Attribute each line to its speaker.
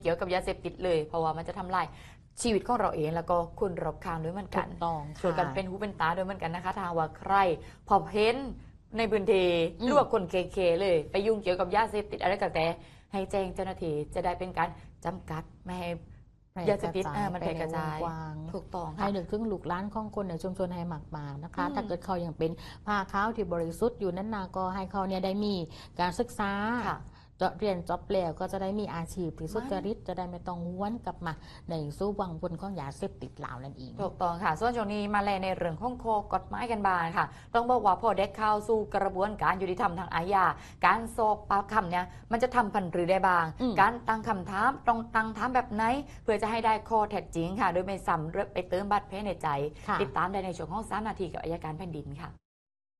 Speaker 1: เกี่ยวกับยาเสพติดเลยเพราะว่ามันจะทำลายชีวิตของเราเองแล้วก็คนรอบข้างด้วยเหมือนกัน
Speaker 2: ต้อง
Speaker 1: ส่วนกันเป็นหูเป็นตาด้วยเหมือนกันนะคะถ้าว่าใครพอเพ้นในพื้นที่หรือว่าคนเคเลยไปยุ่งเกี่ยวกับยาเสพติดอะไรก็แต่ให้แจ้งเจ้าหน้าที่จะได้เป็นการจำกัดไม่ให้ยาเสพติดมันแพร่กระจายถูกต้อง
Speaker 2: ให้นึกถึงลูกหลานของคนในชุมชนให้มากๆนะคะถ้าเกิดเขายังเป็นผ้าขาวที่บริสุทธิ์อยู่นั้นนาก็ให้เขาเนี่ยได้มีการศึกษาเรียนจบแล้วก็จะได้มีอาชีพที่สุจริตจะได้ไม่ต้องวนกลับมาในสู้วังวนของยาเสพติดเหล่านั่นเอง
Speaker 1: ถูกต้องค่ะส่วนช่วงนี้มาแลในเรื่องของข้อกฎหมายกันบ้างค่ะต้องบอกว่าพอเด็กเข้าสู่กระบวนการยุติธรรมทางอาญาการสอบปากคำเนี่ยมันจะทำพันหรือได้บ้างการตั้งคำถามต้องตั้งถามแบบไหนเพื่อจะให้ได้ข้อเท็จจริงค่ะโดยไม่ซ้ำไปเติมบาดแผลในใจติดตามได้ในช่วงของ3 นาทีกับอัยการแผ่นดินค่ะ